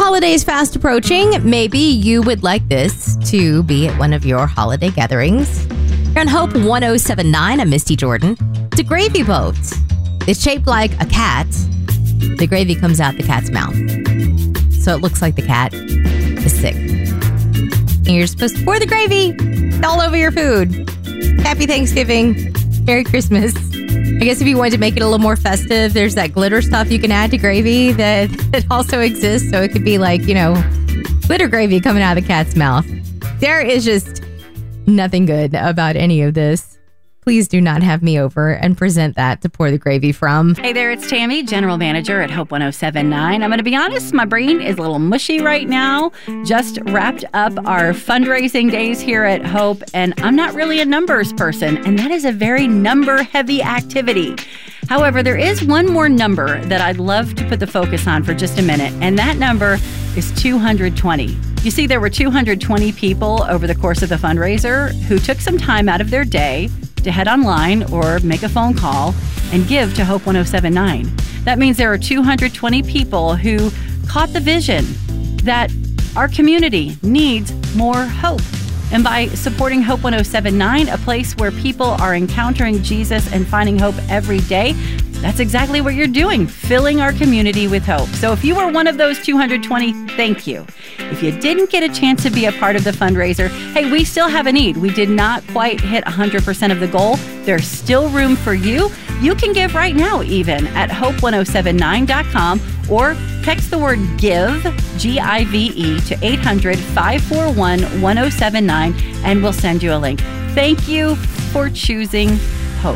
holidays fast approaching, maybe you would like this to be at one of your holiday gatherings. You're on Hope 1079. I'm Misty Jordan. It's a gravy boat. It's shaped like a cat. The gravy comes out the cat's mouth. So it looks like the cat is sick. And you're supposed to pour the gravy all over your food. Happy Thanksgiving. Merry Christmas. I guess if you wanted to make it a little more festive, there's that glitter stuff you can add to gravy that also exists. So it could be like, glitter gravy coming out of the cat's mouth. There is just nothing good about any of this. Please do not have me over and present that to pour the gravy from. Hey there, it's Tammy, General Manager at Hope 1079. I'm going to be honest, my brain is a little mushy right now. Just wrapped up our fundraising days here at Hope, and I'm not really a numbers person, and that is a very number-heavy activity. However, there is one more number that I'd love to put the focus on for just a minute, and that number is 220. You see, there were 220 people over the course of the fundraiser who took some time out of their day to head online or make a phone call and give to Hope 1079. That means there are 220 people who caught the vision that our community needs more hope. And by supporting Hope 1079, a place where people are encountering Jesus and finding hope every day, that's exactly what you're doing, filling our community with hope. So if you were one of those 220, thank you. If you didn't get a chance to be a part of the fundraiser, hey, we still have a need. We did not quite hit 100% of the goal. There's still room for you. You can give right now even at hope1079.com or text the word GIVE, G-I-V-E, to 800-541-1079 and we'll send you a link. Thank you for choosing hope.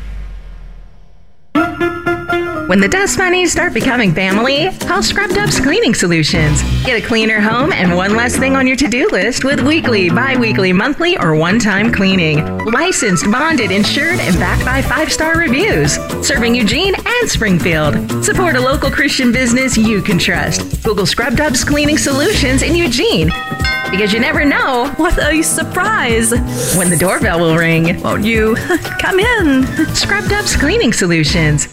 When the dust bunnies start becoming family, call Scrubbed Up's Cleaning Solutions. Get a cleaner home and one less thing on your to-do list with weekly, bi-weekly, monthly, or one-time cleaning. Licensed, bonded, insured, and backed by 5-star reviews. Serving Eugene and Springfield. Support a local Christian business you can trust. Google Scrubbed Up's Cleaning Solutions in Eugene. Because you never know what a surprise when the doorbell will ring. Won't you come in? Scrubbed Up's Cleaning Solutions.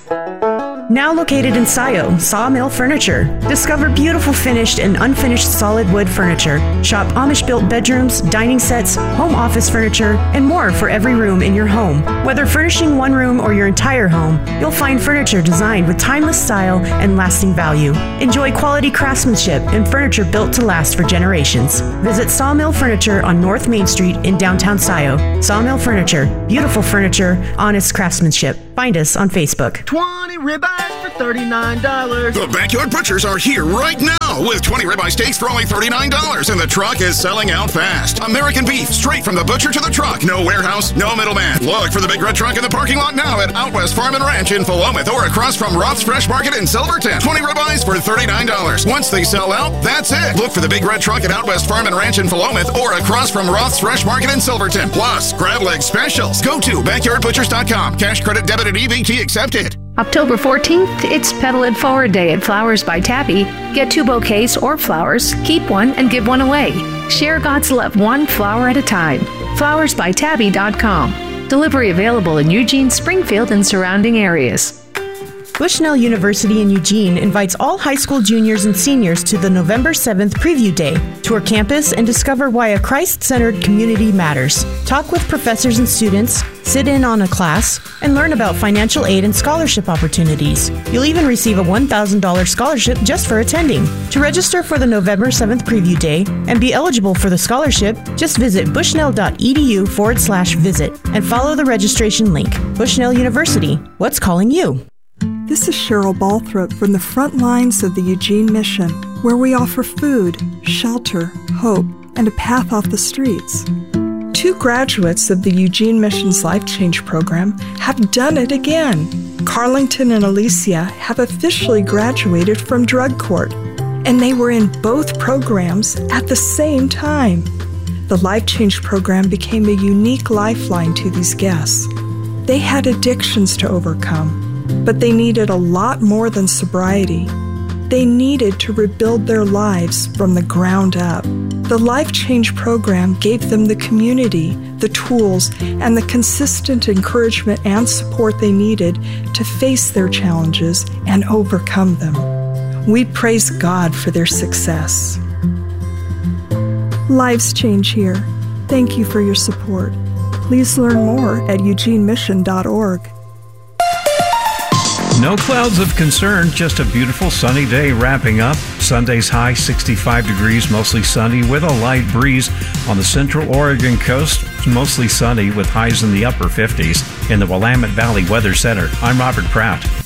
Now located in Sayo, Sawmill Furniture. Discover beautiful finished and unfinished solid wood furniture. Shop Amish-built bedrooms, dining sets, home office furniture, and more for every room in your home. Whether furnishing one room or your entire home, you'll find furniture designed with timeless style and lasting value. Enjoy quality craftsmanship and furniture built to last for generations. Visit Sawmill Furniture on North Main Street in downtown Sayo. Sawmill Furniture. Beautiful furniture, honest craftsmanship. Find us on Facebook. 20 ribeyes for $39. The Backyard Butchers are here right now with 20 ribeye steaks for only $39, and the truck is selling out fast. American beef, straight from the butcher to the truck. No warehouse, no middleman. Look for the big red truck in the parking lot now at Out West Farm and Ranch in Philomath or across from Roth's Fresh Market in Silverton. 20 ribeyes for $39. Once they sell out, that's it. Look for the big red truck at Out West Farm and Ranch in Philomath or across from Roth's Fresh Market in Silverton. Plus, crab leg specials. Go to backyardbutchers.com. Cash, credit, debit, and EBT accepted. October 14th, it's Pedal It Forward Day at Flowers by Tabby. Get 2 bouquets or flowers, keep one, and give one away. Share God's love one flower at a time. flowersbytabby.com. Delivery available in Eugene, Springfield, and surrounding areas. Bushnell University in Eugene invites all high school juniors and seniors to the November 7th Preview Day. Tour campus and discover why a Christ-centered community matters. Talk with professors and students, sit in on a class, and learn about financial aid and scholarship opportunities. You'll even receive a $1,000 scholarship just for attending. To register for the November 7th Preview Day and be eligible for the scholarship, just visit bushnell.edu/visit and follow the registration link. Bushnell University, what's calling you? This is Cheryl Balthrop from the front lines of the Eugene Mission, where we offer food, shelter, hope, and a path off the streets. 2 graduates of the Eugene Mission's Life Change program have done it again. Carlington and Alicia have officially graduated from drug court, and they were in both programs at the same time. The Life Change program became a unique lifeline to these guests. They had addictions to overcome, but they needed a lot more than sobriety. They needed to rebuild their lives from the ground up. The Life Change program gave them the community, the tools, and the consistent encouragement and support they needed to face their challenges and overcome them. We praise God for their success. Lives change here. Thank you for your support. Please learn more at eugenemission.org. No clouds of concern, just a beautiful sunny day wrapping up. Sunday's high 65 degrees, mostly sunny with a light breeze. On the central Oregon coast, mostly sunny with highs in the upper 50s. In the Willamette Valley Weather Center, I'm Robert Pratt.